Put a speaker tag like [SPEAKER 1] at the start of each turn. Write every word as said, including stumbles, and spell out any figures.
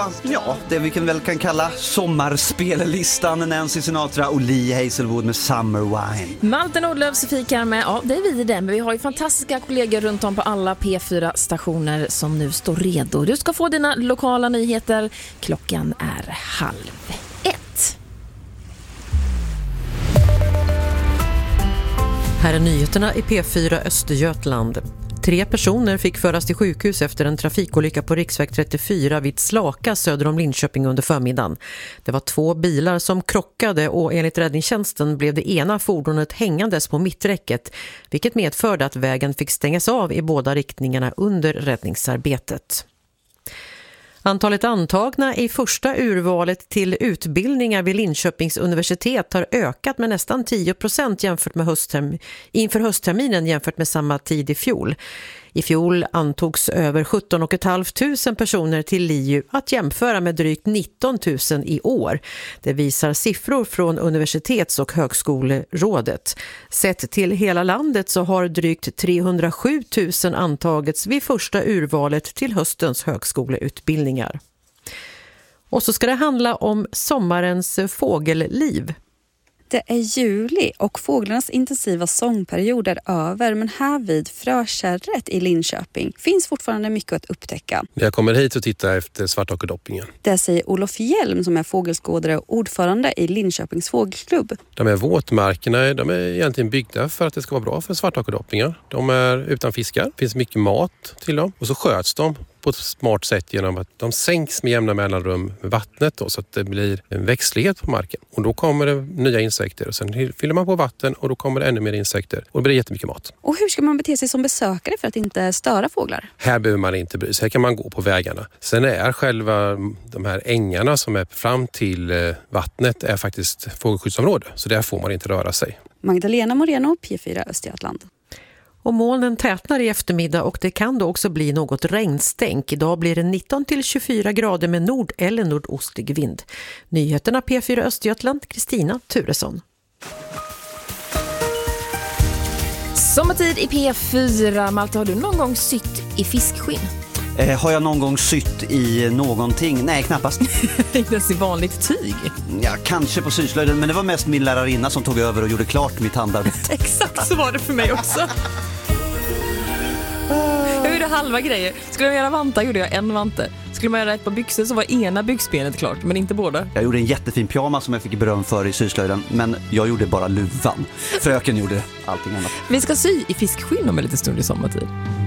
[SPEAKER 1] Ja, det vi kan väl kan kalla sommarspellistan. Nancy Sinatra och Lee Hazelwood med Summer Wine.
[SPEAKER 2] Malte Nordlöf, Sofie Karme, ja det är vi det. Men vi har ju fantastiska kollegor runt om på alla P fyra-stationer som nu står redo. Du ska få dina lokala nyheter. Klockan är halv ett.
[SPEAKER 3] Här är nyheterna i P fyra Östergötland. Tre personer fick föras till sjukhus efter en trafikolycka på riksväg trettiofyra vid Slaka söder om Linköping under förmiddagen. Det var två bilar som krockade och enligt räddningstjänsten blev det ena fordonet hängandes på mitträcket, vilket medförde att vägen fick stängas av i båda riktningarna under räddningsarbetet. Antalet antagna i första urvalet till utbildningar vid Linköpings universitet har ökat med nästan tio procent jämfört med höstterm- inför höstterminen jämfört med samma tid i fjol. I fjol antogs över sjutton tusen personer till L I U att jämföra med drygt nitton tusen i år. Det visar siffror från Universitets- och högskolerådet. Sett till hela landet så har drygt trehundrasju tusen antagits vid första urvalet till höstens högskoleutbildningar. Och så ska det handla om sommarens fågelliv.
[SPEAKER 4] Det är juli och fåglarnas intensiva sångperiod är över, men här vid Frökärret i Linköping finns fortfarande mycket att upptäcka.
[SPEAKER 5] Jag kommer hit och tittar efter svarthåkedoppingen.
[SPEAKER 4] Det säger Olof Hjelm som är fågelskådare och ordförande i Linköpings fågelklubb.
[SPEAKER 5] De här våtmarkerna, de är egentligen byggda för att det ska vara bra för svarthåkedoppingar. De är utan fiskar, det finns mycket mat till dem och så sköts de på ett smart sätt genom att de sänks med jämna mellanrum med vattnet då, så att det blir en växtlighet på marken. Och då kommer det nya insekter och sen fyller man på vatten och då kommer det ännu mer insekter och det blir jättemycket mat.
[SPEAKER 4] Och hur ska man bete sig som besökare för att inte störa fåglar?
[SPEAKER 5] Här behöver man inte bry sig, här kan man gå på vägarna. Sen är själva de här ängarna som är fram till vattnet är faktiskt fågelskyddsområde, så där får man inte röra sig.
[SPEAKER 4] Magdalena Moreno, P fyra Östergötland.
[SPEAKER 3] Och molnen tätnar i eftermiddag och det kan då också bli något regnstänk. Idag blir det nitton till tjugofyra grader med nord- eller nordostlig vind. Nyheterna P fyra Östergötland, Kristina Turesson.
[SPEAKER 2] Sommartid i P fyra. Malte, har du någon gång sytt i fiskskinn?
[SPEAKER 1] Eh, har jag någon gång sytt i någonting? Nej, knappast.
[SPEAKER 2] Inte ens i vanligt tyg.
[SPEAKER 1] Ja, kanske på syslöjden, men det var mest min lärarinna som tog över och gjorde klart mitt handarbete.
[SPEAKER 2] Exakt så var det för mig också. Jag gjorde halva grejer. Skulle jag göra vantar gjorde jag en vante. Skulle man göra ett par byxor så var ena byxbenet klart, men inte båda.
[SPEAKER 1] Jag gjorde en jättefin pyjamas som jag fick beröm för i syslöjden, men jag gjorde bara luvan. Fröken gjorde allting annat.
[SPEAKER 2] Vi ska sy i fiskskinn om en liten stund i sommartid.